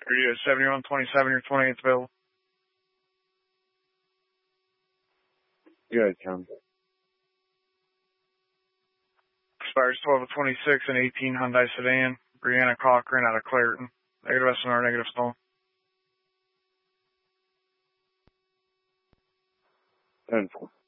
Are you at 7127 or 28th available? Good, Tom. Expires 12 of 26, an 18 Hyundai sedan. Brianna Cochran out of Clairton. Negative SNR, negative stolen. 10-4.